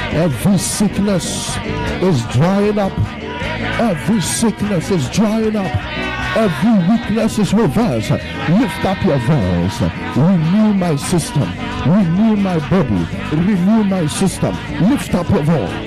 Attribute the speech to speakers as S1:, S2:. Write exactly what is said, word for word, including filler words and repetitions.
S1: Every sickness is drying up. Every sickness is drying up. Every weakness is reversed. Lift up your voice. Renew my system. Renew my body. Renew my system. Lift up your voice.